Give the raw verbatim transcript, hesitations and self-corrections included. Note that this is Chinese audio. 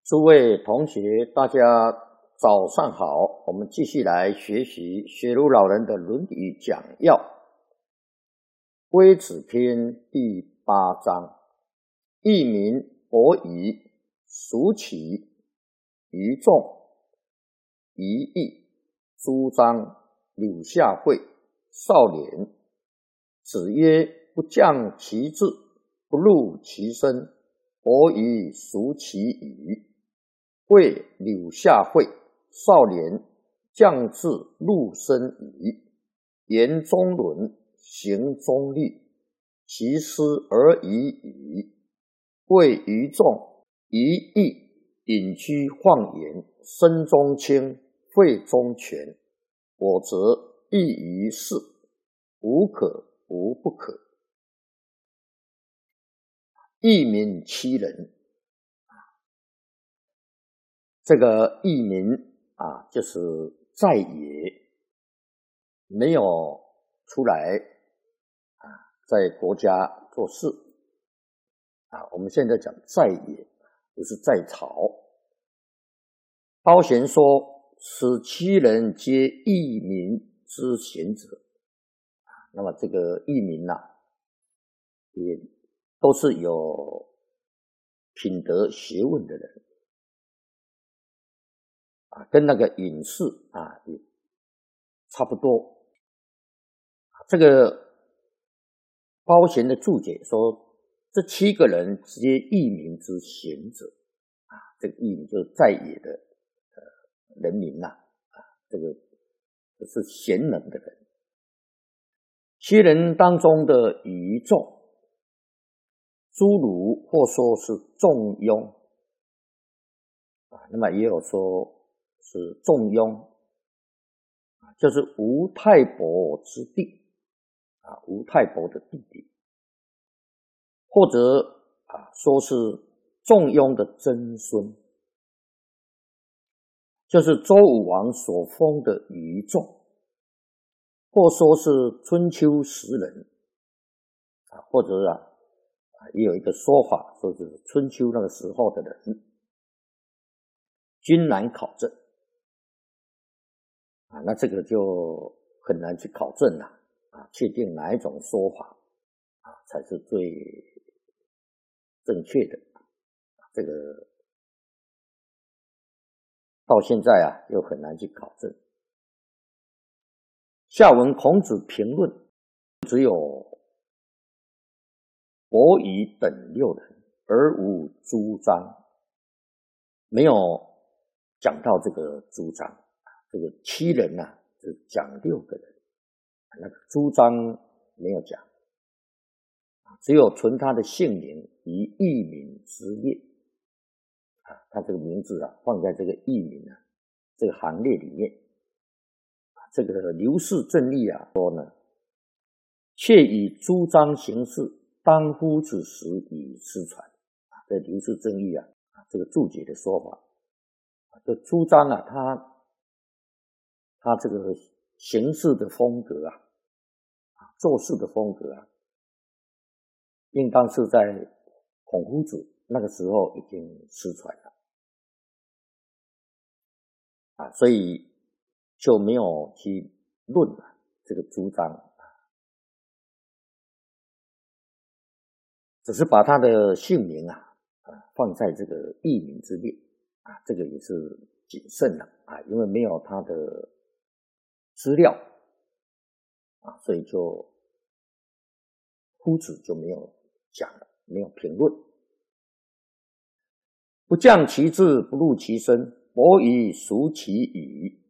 诸位同学，大家早上好。我们继续来学习学儒老人的《论语》讲要，《微子篇》第八章：佚名伯夷，孰其于众？夷义，朱张，柳下惠，少年。子曰：不降其志，不入其身，伯夷孰其与？谓柳下惠，少年，降至入身矣。言中伦，行中律，其师而已矣。谓于众，夷义，隐居晃言，身中轻，肺中全。我则异于事，无可无不可。佚名欺人，这个佚名啊，就是在野，没有出来啊，在国家做事啊。我们现在讲在野，不是在朝。包贤说：“此七人皆佚名之贤者。”那么这个佚名啊，也都是有品德学问的人啊，跟那个隐士啊也差不多。这个包贤的注解说，这七个人皆佚名之贤者啊，这个佚名就是在野的呃人民呐 啊, 啊，这个是贤能的人。七人当中的于众，诸儒或说是仲庸啊，那么也有说是仲庸，就是吴太伯之弟啊，吴太伯的弟弟，或者啊说是仲庸的曾孙，就是周武王所封的于仲，或说是春秋时人啊，或者啊也有一个说法，说是春秋那个时候的人，均难考证啊，那这个就很难去考证了啊，确定哪一种说法啊才是最正确的。这个到现在啊，又很难去考证。下文孔子评论，只有伯夷等六人，而无朱张，没有讲到这个朱张。这个七人啊，只讲六个人，那个朱张没有讲，只有存他的姓名于佚名之列啊，他这个名字啊放在这个佚名啊这个行列里面。这个刘氏正义啊说呢，窃以朱张行事，当夫子时以失传啊，这刘氏正义啊这个注解的说法，这朱张啊他他这个行事的风格啊，做事的风格啊，应当是在孔夫子那个时候已经失传了啊，所以就没有去论了这个朱张，只是把他的姓名啊啊放在这个佚名之列啊，这个也是谨慎了啊，因为没有他的资料啊，所以就夫子就没有讲了，没有评论。不降其志，不入其身，伯夷孰其与？